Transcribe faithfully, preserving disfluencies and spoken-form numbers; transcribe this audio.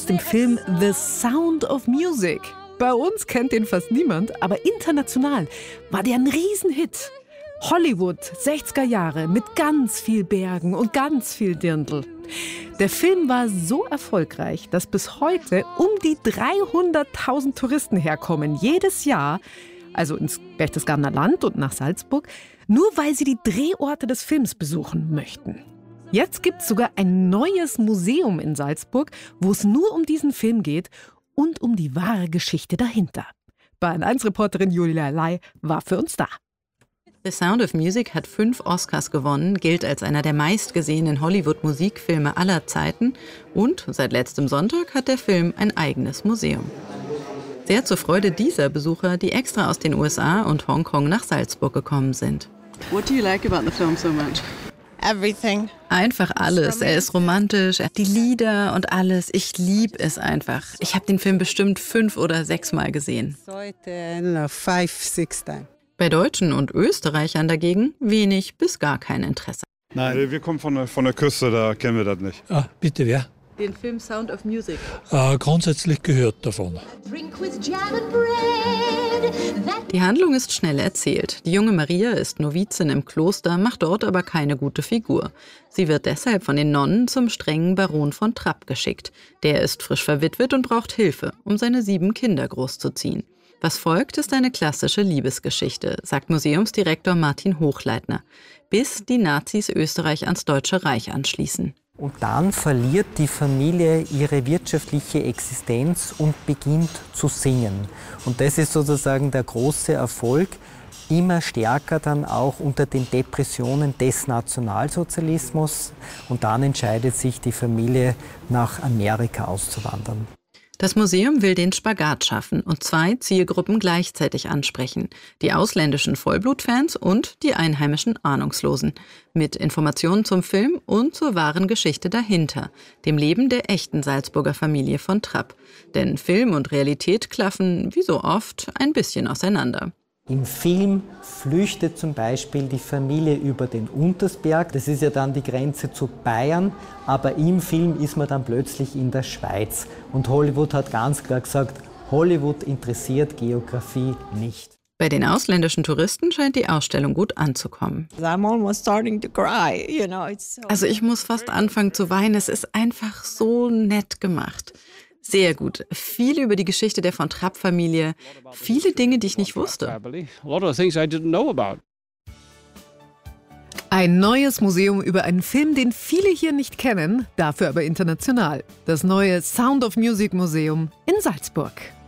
Dem Film The Sound of Music. Bei uns kennt den fast niemand, aber international war der ein Riesenhit. Hollywood, sechziger Jahre, mit ganz viel Bergen und ganz viel Dirndl. Der Film war so erfolgreich, dass bis heute um die dreihunderttausend Touristen herkommen, jedes Jahr, also ins Berchtesgadener Land und nach Salzburg, nur weil sie die Drehorte des Films besuchen möchten. Jetzt gibt es sogar ein neues Museum in Salzburg, wo es nur um diesen Film geht und um die wahre Geschichte dahinter. Bayern eins Reporterin Julia Ley war für uns da. The Sound of Music hat fünf Oscars gewonnen, gilt als einer der meistgesehenen Hollywood-Musikfilme aller Zeiten und seit letztem Sonntag hat der Film ein eigenes Museum. Sehr zur Freude dieser Besucher, die extra aus den U S A und Hongkong nach Salzburg gekommen sind. What do you like about the film so much? Everything. Einfach alles. Er ist romantisch, die Lieder und alles. Ich liebe es einfach. Ich habe den Film bestimmt fünf oder sechs Mal gesehen. Bei Deutschen und Österreichern dagegen wenig bis gar kein Interesse. Nein, wir kommen von der, von der Küste, da kennen wir das nicht. Ah, bitte, wer? Den Film Sound of Music. Äh, grundsätzlich gehört davon. Die Handlung ist schnell erzählt. Die junge Maria ist Novizin im Kloster, macht dort aber keine gute Figur. Sie wird deshalb von den Nonnen zum strengen Baron von Trapp geschickt. Der ist frisch verwitwet und braucht Hilfe, um seine sieben Kinder großzuziehen. Was folgt, ist eine klassische Liebesgeschichte, sagt Museumsdirektor Martin Hochleitner, bis die Nazis Österreich ans Deutsche Reich anschließen. Und dann verliert die Familie ihre wirtschaftliche Existenz und beginnt zu singen. Und das ist sozusagen der große Erfolg, immer stärker dann auch unter den Depressionen des Nationalsozialismus. Und dann entscheidet sich die Familie, nach Amerika auszuwandern. Das Museum will den Spagat schaffen und zwei Zielgruppen gleichzeitig ansprechen. Die ausländischen Vollblutfans und die einheimischen Ahnungslosen. Mit Informationen zum Film und zur wahren Geschichte dahinter. Dem Leben der echten Salzburger Familie von Trapp. Denn Film und Realität klaffen, wie so oft, ein bisschen auseinander. Im Film flüchtet zum Beispiel die Familie über den Untersberg. Das ist ja dann die Grenze zu Bayern. Aber im Film ist man dann plötzlich in der Schweiz. Und Hollywood hat ganz klar gesagt, Hollywood interessiert Geografie nicht. Bei den ausländischen Touristen scheint die Ausstellung gut anzukommen. Also ich muss fast anfangen zu weinen. Es ist ein,fach so nett gemacht. Sehr gut. Viel über die Geschichte der von Trapp-Familie. Viele Dinge, die ich nicht wusste. Ein neues Museum über einen Film, den viele hier nicht kennen, dafür aber international. Das neue Sound of Music Museum in Salzburg.